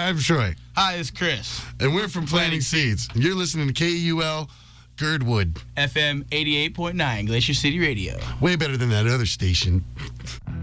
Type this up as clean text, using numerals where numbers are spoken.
Hi, I'm Troy. Hi, it's Chris. And we're from Planting Seeds. You're listening to KUL Girdwood. FM 88.9, Glacier City Radio. Way better than that other station.